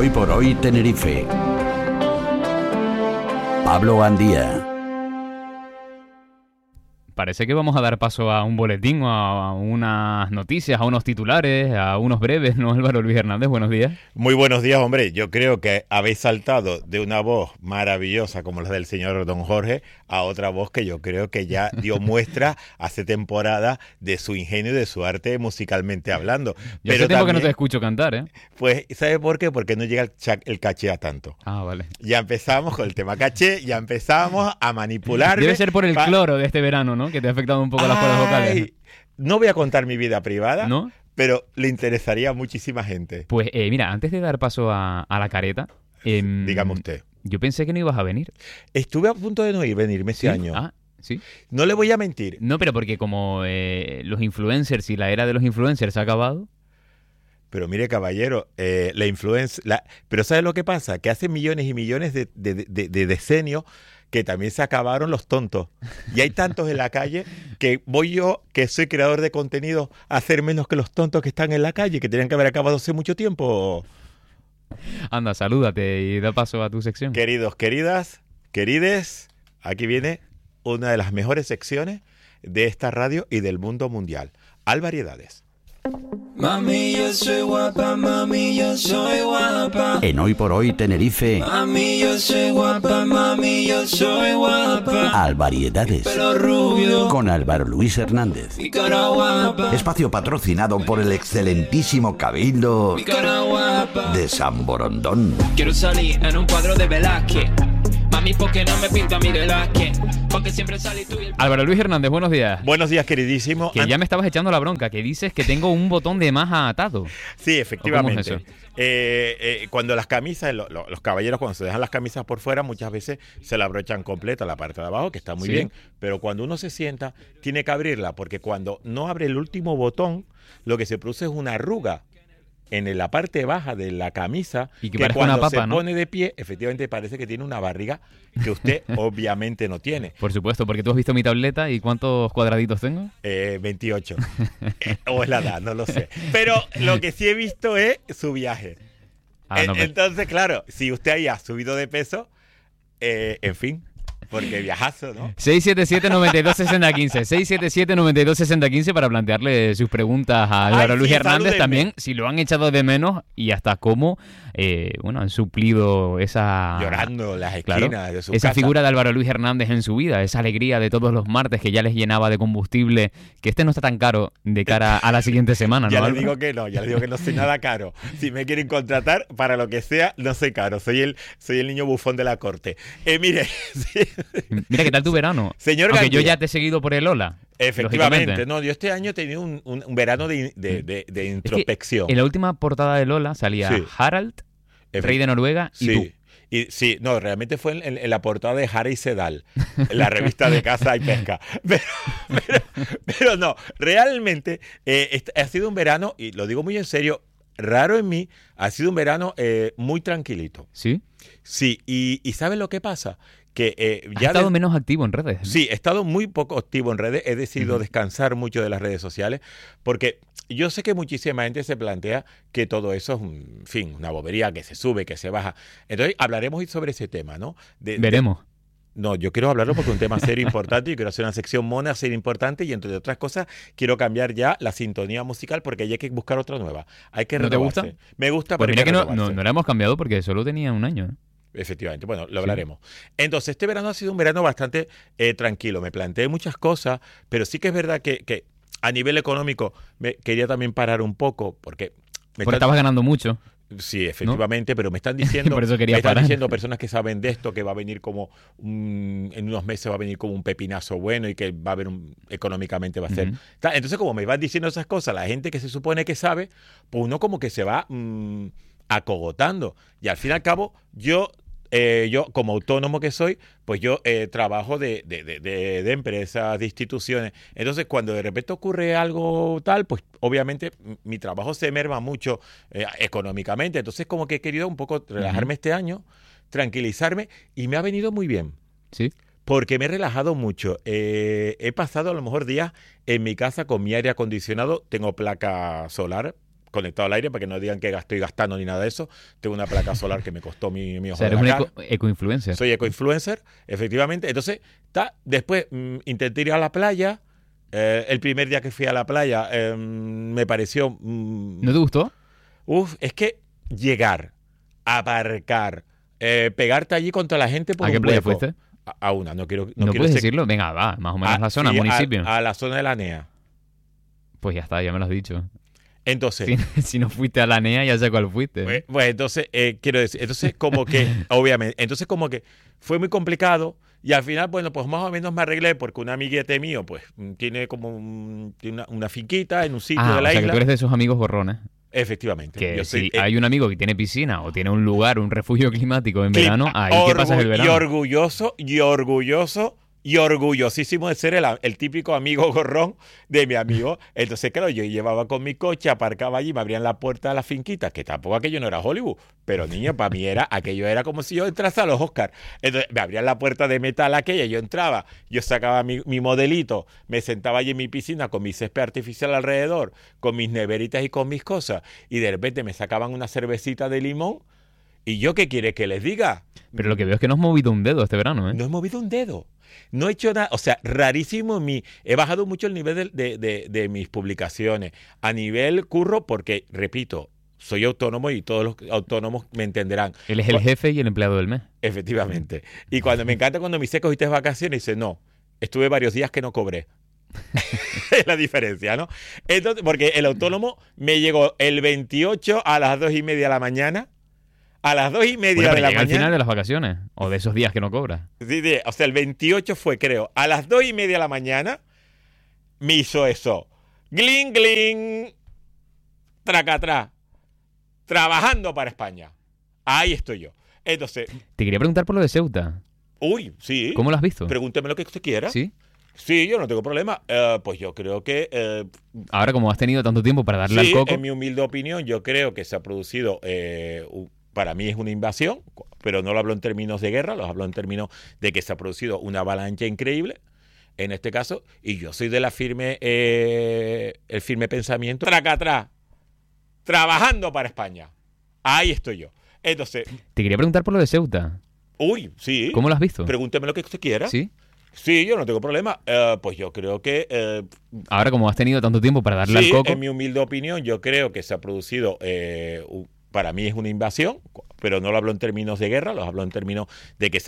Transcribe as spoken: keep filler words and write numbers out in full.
Hoy por hoy Tenerife. Pablo Andía. Parece que vamos a dar paso a un boletín, a unas noticias, a unos titulares, a unos breves, ¿no, Álvaro Luis Hernández? Buenos días. Muy buenos días, hombre. Yo creo que habéis saltado de una voz maravillosa como la del señor Don Jorge a otra voz que yo creo que ya dio muestra hace temporada de su ingenio y de su arte musicalmente hablando. Yo Pero hace tiempo también, que no te escucho cantar, ¿eh? Pues, ¿sabe por qué? Porque no llega el, cha- el caché a tanto. Ah, vale. Ya empezamos con el tema caché, ya empezamos a manipularme. Debe ser por el pa- cloro de este verano, ¿no? Que te ha afectado un poco las cuerdas vocales. Ay, no voy a contar mi vida privada, ¿No? pero le interesaría a muchísima gente. Pues eh, mira, antes de dar paso a, a la careta, em, Dígame usted. yo pensé que no ibas a venir. Estuve a punto de no ir, venirme ese ¿Sí? año. Ah, sí. No le voy a mentir. No, pero porque como eh, los influencers y la era de los influencers ha acabado. Pero mire, caballero, eh, la influencia... La... Pero ¿sabe lo que pasa? Que hace millones y millones de, de, de, de decenios que también se acabaron los tontos. Y hay tantos en la calle que voy yo, que soy creador de contenido, a hacer menos que los tontos que están en la calle, que tenían que haber acabado hace mucho tiempo. Anda, salúdate y da paso a tu sección. Queridos, queridas, querides, aquí viene una de las mejores secciones de esta radio y del mundo mundial. Al Variedades. Mami, yo soy guapa, mami, yo soy guapa. En Hoy por hoy Tenerife, Mami, yo soy guapa, mami, yo soy guapa. Al Variedades, Pelo rubio, con Álvaro Luis Hernández. mi cara guapa, Espacio patrocinado por el excelentísimo Cabildo mi cara guapa. de San Borondón. Quiero salir en un cuadro de Velázquez. Mami, ¿por qué no me pinta mi Velázquez? Porque siempre salí tú y el... Álvaro Luis Hernández, buenos días. Buenos días, queridísimo. Que ya me estabas echando la bronca, que dices que tengo un botón de maja atado. Sí, efectivamente. ¿O cómo es eso? Eh, eh, cuando las camisas, lo- lo- los caballeros cuando se dejan las camisas por fuera, muchas veces se la abrochan completa la parte de abajo, que está muy Sí. bien, pero cuando uno se sienta, tiene que abrirla, porque cuando no abre el último botón, lo que se produce es una arruga en la parte baja de la camisa, Y que parece cuando una papa, se ¿no? pone de pie, efectivamente parece que tiene una barriga que usted obviamente no tiene. Por supuesto, porque tú has visto mi tableta y ¿cuántos cuadraditos tengo? Eh, veintiocho. Eh, o es la edad, no lo sé. Pero lo que sí he visto es su viaje. Ah, no, En- me- Entonces, claro, si usted ahí ha subido de peso, eh, en fin, porque viajazo, ¿no? seis siete siete, nueve dos, seis cero uno cinco, seis siete siete, nueve dos, seis cero uno cinco para plantearle sus preguntas a Álvaro Ay, Luis sí, Hernández salúdenme. también, si lo han echado de menos y hasta cómo eh, bueno, han suplido esa... Llorando en las Claro, esquinas de su esa casa. figura de Álvaro Luis Hernández en su vida, esa alegría de todos los martes que ya les llenaba de combustible, que este no está tan caro de cara a la siguiente semana, ¿no, Ya les Álvaro? digo que no, ya les digo que no soy nada caro. Si me quieren contratar, para lo que sea, no soy caro. Soy el, soy el niño bufón de la corte. Eh, mire, sí, Mira, ¿qué tal tu verano? Señor Aunque yo Gandía. ya te he seguido por el Ola. efectivamente. lógicamente. No, yo este año he tenido un, un- un verano de, de- de- de Es que introspección. en la última portada de Lola salía Sí. Harald, Efe- rey de Noruega, y Sí. tú. Y, sí, no, realmente fue en, en- en la portada de Harry Sedal, en la revista de Caza y Pesca. Pero, pero, pero no, realmente eh, este ha sido un verano, y lo digo muy en serio, raro en mí, ha sido un verano eh, muy tranquilito. ¿Sí? Sí, y, y ¿sabes lo que pasa? Que eh, Has ya estado de- menos activo en redes, ¿no? Sí, he estado muy poco activo en redes, he decidido Ujú. descansar mucho de las redes sociales, porque yo sé que muchísima gente se plantea que todo eso es, un, en fin, una bobería, que se sube, que se baja. Entonces hablaremos hoy sobre ese tema, ¿no? De- de- Veremos. no, yo quiero hablarlo porque es un tema serio importante y quiero hacer una sección mona, serio importante, y entre otras cosas quiero cambiar ya la sintonía musical porque ya hay que buscar otra nueva. Hay que ¿No te renovarse. gusta? Me gusta, Pues pero mira hay que que no, no, renovarse. no la hemos cambiado porque solo tenía un año. ¿eh? Efectivamente, bueno, lo Sí. hablaremos. Entonces, este verano ha sido un verano bastante eh, tranquilo. Me planteé muchas cosas, pero sí que es verdad que, que a nivel económico me quería también parar un poco porque... Me Porque están- estabas ganando mucho. Sí, efectivamente, pero me están diciendo, Por eso quería me están parar. diciendo personas que saben de esto que va a venir como un- en unos meses va a venir como un pepinazo bueno y que va a haber un, económicamente va a ser. Ujú. Ta- Entonces, como me van diciendo esas cosas, la gente que se supone que sabe, pues uno como que se va mm, acogotando. Y al fin y al cabo, yo eh, yo como autónomo que soy, pues yo eh, trabajo de, de, de, de, de empresas, de instituciones. Entonces, cuando de repente ocurre algo tal, pues obviamente m- mi trabajo se merma mucho eh, económicamente. Entonces, como que he querido un poco relajarme Ujú. este año, tranquilizarme, y me ha venido muy bien. Sí. Porque me he relajado mucho. Eh, he pasado a lo mejor días en mi casa con mi aire acondicionado. Tengo placa solar conectado al aire para que no digan que estoy gastando ni nada de eso. Tengo una placa solar que me costó mi, mi O ojo sea, de eres un la cara. eco, eco-influencer. Soy eco-influencer, efectivamente. Entonces, ta, después mm, intenté ir a la playa. Eh, el primer día que fui a la playa eh, me pareció... Mm, ¿No te gustó? uf, es que llegar, aparcar, eh, pegarte allí contra la gente por ¿A un qué playa hueco. fuiste? A, a una, no quiero... ¿No, No, quiero puedes ser- decirlo? Venga, va, más o menos a- la zona, fui a- municipio. A, la zona de la N E A. Pues ya está, ya me lo has dicho. Entonces... Si, si no fuiste a la N E A, ya sé cuál fuiste. Pues, pues entonces, eh, quiero decir, entonces como que, obviamente, entonces como que fue muy complicado y al final, bueno, pues más o menos me arreglé porque un amiguete mío, pues, mm, tiene como un- tiene una, una finquita en un sitio ah, de la o sea, que isla. tú eres de esos amigos gorrones. Efectivamente. Que yo soy, si eh, hay un amigo que tiene piscina o tiene un lugar, un refugio climático en clip- verano, ahí que pasas el orgu- verano. Y orgulloso, y orgulloso, y orgullosísimo de ser el, a- el típico amigo gorrón de mi amigo. Entonces, claro, yo llevaba con mi coche, aparcaba allí, me abrían la puerta de la finquita, que tampoco aquello no era Hollywood, pero niño, para mí era, aquello era como si yo entrase a los Oscars. Entonces, me abrían la puerta de metal aquella, yo entraba, yo sacaba mi, mi modelito, me sentaba allí en mi piscina con mi césped artificial alrededor, con mis neveritas y con mis cosas, y de repente me sacaban una cervecita de limón, y yo, ¿qué quiere que les diga? Pero lo que veo es que no has movido un dedo este verano, ¿eh? No he movido un dedo. No he hecho nada. O sea, rarísimo en mí. He bajado mucho el nivel de, de- de- de mis publicaciones. A nivel curro, porque, repito, soy autónomo y todos los autónomos me entenderán. Él es el Cu- jefe y el empleado del mes. Efectivamente. Y cuando me encanta cuando me dice cogiste vacaciones, dice, no, estuve varios días que no cobré. Es la diferencia, ¿no? Entonces, porque el autónomo me llegó el veintiocho a las dos y media de la mañana. A las dos y media Bueno, de pero la llega al mañana. final de las vacaciones. O de esos días que no cobras. Sí, sí, o sea, el veintiocho fue, creo, a las dos y media de la mañana, me hizo eso. Gling, gling, tracatrá, trabajando para España. Ahí estoy yo. Entonces, Te quería preguntar por lo de Ceuta. uy, sí. ¿Cómo lo has visto? Pregúnteme lo que usted quiera. ¿Sí? Sí, yo no tengo problema. Eh, pues yo creo que, eh, Ahora, como has tenido tanto tiempo para darle sí, al coco, en mi humilde opinión, yo creo que se ha producido, eh, u- para mí es una invasión, pero no lo hablo en términos de guerra, lo hablo en términos de que se ha producido una avalancha increíble, en este caso, y yo soy de la firme, eh, el firme pensamiento, tracatrá, trabajando para España. Ahí estoy yo. Entonces, te quería preguntar por lo de Ceuta. uy, sí. ¿Cómo lo has visto? Pregúnteme lo que usted quiera. ¿Sí? Sí, yo no tengo problema. Eh, pues yo creo que, eh, Ahora, como has tenido tanto tiempo para darle sí, al coco, en mi humilde opinión, yo creo que se ha producido, eh, u- para mí es una invasión, pero no lo hablo en términos de guerra, lo hablo en términos de que se